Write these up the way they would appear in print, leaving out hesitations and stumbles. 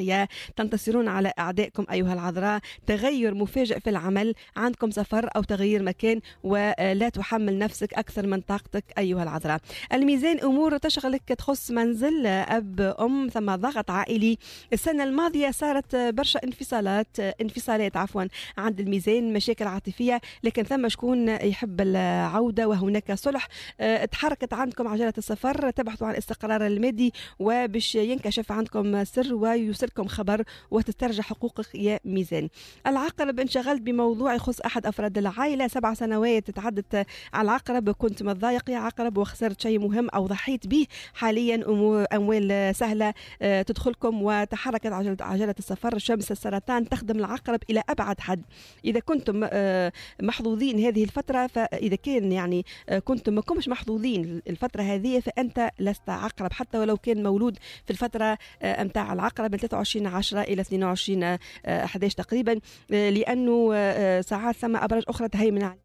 الأقوياء، تنتصرون على أعدائكم أيها العذراء. تغير مفاجئ في العمل، عندكم سفر أو تغيير مكان، ولا تحمل نفسك أكثر من طاقتك أيها العذراء. الميزان أمور تشغلك تخص منزل، أب، أم، ثم ضغط عائلي. السنة الماضية صارت برشا انفصالات عند الميزان، مشاكل عاطفية، لكن ثم شكون يحب العودة وهناك صلح. تحركت عندكم عجلة السفر، تبحثوا عن الاستقرار المادي، وباش ينكشف عندكم سر ويوصلكم خبر وتسترجع حقوقك يا ميزان. العقرب، انشغلت بموضوع يخص أحد أفراد العائلة، 7 سنوات تعدت على العقرب، كنت متضايق يا عقرب وخسرت شيء مهم أو ضحيت به. حاليا أموال سهلة تدخلكم، وتحركت عجلة السفر. شمس السرطان تخدم العقرب إلى أبعد حد. إذا كنتم محظوظين هذه الفترة، فإذا كان يعني كنتم ما كنتش محظوظين الفترة هذه، فأنت لست عقرب حتى ولو كان مولود في الفترة متاع العقرب من 23/10 إلى 22/11 تقريبا، لأنه ساعات ثم أبراج أخرى تهيمن عليه،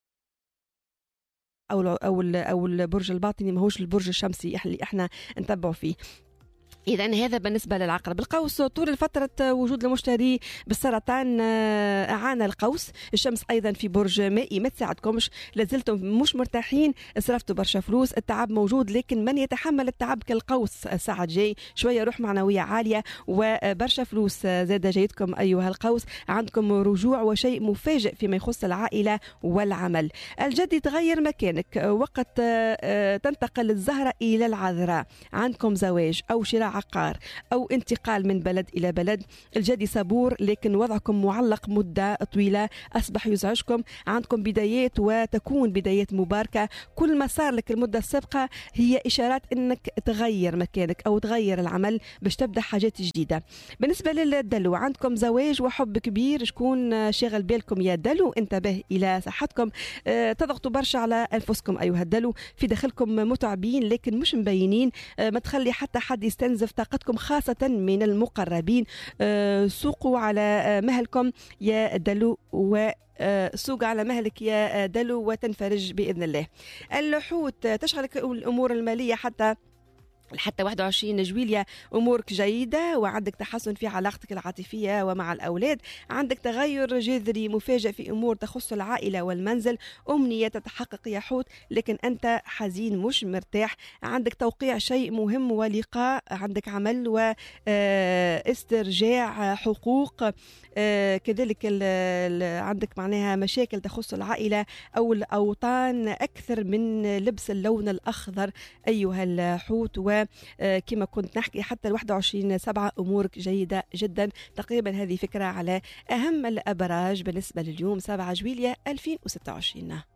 أو البرج الباطني ماهوش البرج الشمسي اللي احنا نتبعوا فيه. إذا هذا بالنسبة للعقرب. القوس، طول فترة وجود المشتري بالسرطان أعانى القوس. الشمس أيضا في برج مائي ما تساعدكمش، لازلتم مش مرتاحين، صرفتوا برشا فلوس، التعب موجود، لكن من يتحمل التعب كالقوس الساعة الجاي، شوية روح معنوية عالية وبرشا فلوس زاد جيدكم أيها القوس. عندكم رجوع وشيء مفاجئ فيما يخص العائلة والعمل. الجد يتغير مكانك، وقت تنتقل الزهرة إلى العذراء. عندكم زواج أو شراء عقار أو انتقال من بلد إلى بلد. الجدي صبور، لكن وضعكم معلق مدة طويلة أصبح يزعجكم. عندكم بدايات وتكون بدايات مباركة. كل ما صار لك المدة السابقة هي إشارات أنك تغير مكانك أو تغير العمل باش تبدأ حاجات جديدة. بالنسبة للدلو، عندكم زواج وحب كبير، شكون شاغل بالكم يا دلو؟ انتبه إلى صحتكم، تضغطوا برشا على أنفسكم أيها الدلو، في داخلكم متعبين لكن مش مبينين. ما تخلي حتى حد يستنزف طاقتكم خاصة من المقربين. سوقوا على مهلكم يا دلو، سوق على مهلك يا دلو وتنفرج بإذن الله. الحوت، تشغلك الأمور المالية حتى 21 جويلية، أمورك جيدة وعندك تحسن في علاقتك العاطفية ومع الأولاد. عندك تغير جذري مفاجئ في أمور تخص العائلة والمنزل، أمنية تتحقق يا حوت، لكن أنت حزين مش مرتاح. عندك توقيع شيء مهم ولقاء، عندك عمل واسترجاع حقوق. كذلك عندك معناها مشاكل تخص العائلة أو الأوطان أكثر من لبس اللون الأخضر أيها الحوت. وكما كنت نحكي حتى 21/7 أمورك جيدة جدا. تقريبا هذه فكرة على أهم الأبراج بالنسبة لليوم 7 جويلية 2026.